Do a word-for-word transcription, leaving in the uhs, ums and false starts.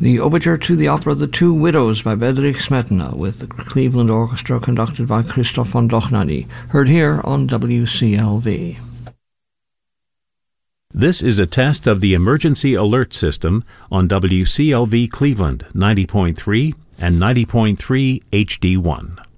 The overture to the opera The Two Widows by Bedřich Smetana with the Cleveland Orchestra conducted by Christoph von Dohnanyi, heard here on W C L V. This is a test of the emergency alert system on W C L V Cleveland ninety point three and ninety point three H D one.